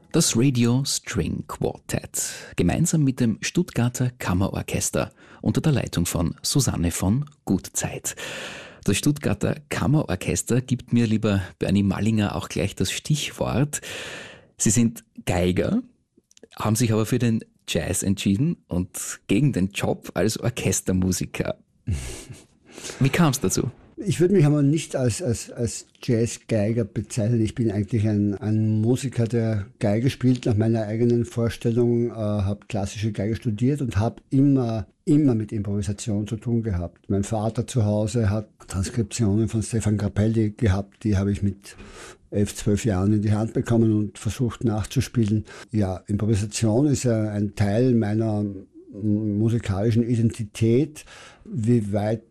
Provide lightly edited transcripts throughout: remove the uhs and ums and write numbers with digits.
Das Radio String Quartet, gemeinsam mit dem Stuttgarter Kammerorchester unter der Leitung von Susanne von Gutzeit. Das Stuttgarter Kammerorchester gibt mir, lieber Bernie Mallinger, auch gleich das Stichwort. Sie sind Geiger, haben sich aber für den Jazz entschieden und gegen den Job als Orchestermusiker. Wie kam es dazu? Ich würde mich aber nicht als Jazzgeiger bezeichnen. Ich bin eigentlich ein Musiker, der Geige spielt nach meiner eigenen Vorstellung, habe klassische Geige studiert und habe immer mit Improvisation zu tun gehabt. Mein Vater zu Hause hat Transkriptionen von Stefan Grappelli gehabt, die habe ich mit 11, 12 Jahren in die Hand bekommen und versucht nachzuspielen. Ja, Improvisation ist ein Teil meiner musikalischen Identität. Wie weit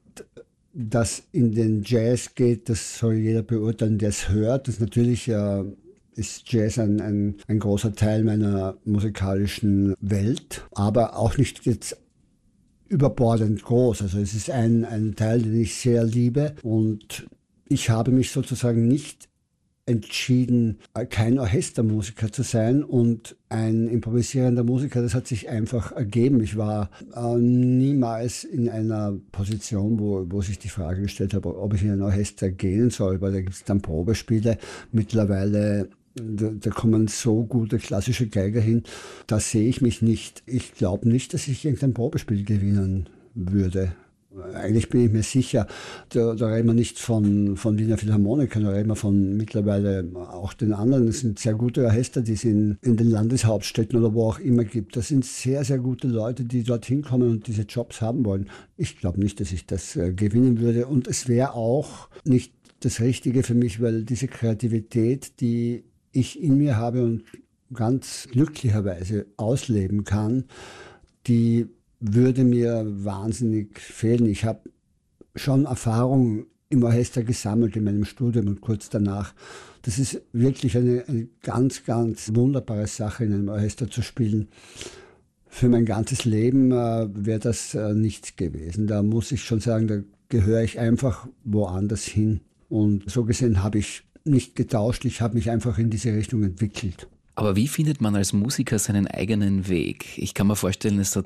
das in den Jazz geht, das soll jeder beurteilen, der es hört. Das natürlich ist Jazz ein großer Teil meiner musikalischen Welt, aber auch nicht jetzt überbordend groß. Also es ist ein Teil, den ich sehr liebe, und ich habe mich sozusagen nicht entschieden, kein Orchestermusiker zu sein und ein improvisierender Musiker. Das hat sich einfach ergeben. Ich war niemals in einer Position, wo sich die Frage gestellt habe, ob ich in ein Orchester gehen soll, weil da gibt es dann Probespiele. Mittlerweile, da kommen so gute klassische Geiger hin, da sehe ich mich nicht. Ich glaube nicht, dass ich irgendein Probespiel gewinnen würde. Eigentlich bin ich mir sicher, da reden wir nicht von Wiener Philharmonikern, da reden wir von mittlerweile auch den anderen. Es sind sehr gute Orchester, die es in den Landeshauptstädten oder wo auch immer gibt. Das sind sehr, sehr gute Leute, die dorthin kommen und diese Jobs haben wollen. Ich glaube nicht, dass ich das gewinnen würde, und es wäre auch nicht das Richtige für mich, weil diese Kreativität, die ich in mir habe und ganz glücklicherweise ausleben kann, die würde mir wahnsinnig fehlen. Ich habe schon Erfahrung im Orchester gesammelt in meinem Studium und kurz danach. Das ist wirklich eine ganz, ganz wunderbare Sache, in einem Orchester zu spielen. Für mein ganzes Leben wäre das nichts gewesen. Da muss ich schon sagen, da gehöre ich einfach woanders hin. Und so gesehen habe ich nicht getauscht, ich habe mich einfach in diese Richtung entwickelt. Aber wie findet man als Musiker seinen eigenen Weg? Ich kann mir vorstellen, es hat